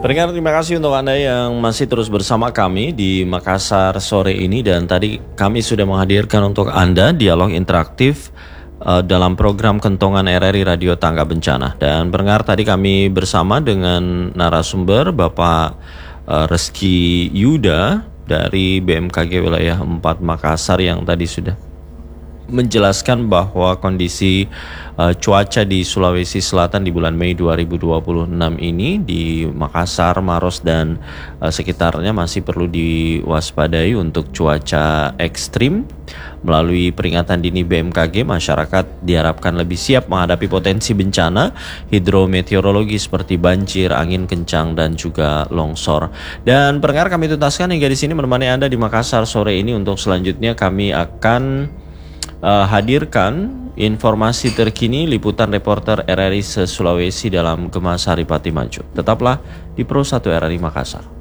Pendengar, terima kasih untuk Anda yang masih terus bersama kami di Makassar sore ini. Dan tadi kami sudah menghadirkan untuk Anda dialog interaktif dalam program Kentongan RRI Radio Tangga Bencana. Dan pendengar, tadi kami bersama dengan narasumber Bapak Reski Yuda dari BMKG Wilayah 4 Makassar yang tadi sudah menjelaskan bahwa kondisi cuaca di Sulawesi Selatan di bulan Mei 2026 ini di Makassar, Maros dan sekitarnya masih perlu diwaspadai untuk cuaca ekstrim. Melalui peringatan dini BMKG, masyarakat diharapkan lebih siap menghadapi potensi bencana hidrometeorologi seperti banjir, angin kencang dan juga longsor. Dan pendengar, kami tuntaskan hingga di sini menemani Anda di Makassar sore ini. Untuk selanjutnya kami akan hadirkan informasi terkini liputan reporter RRI se-Sulawesi dalam Gemah Saripati Maju. Tetaplah di Pro 1 RRI Makassar.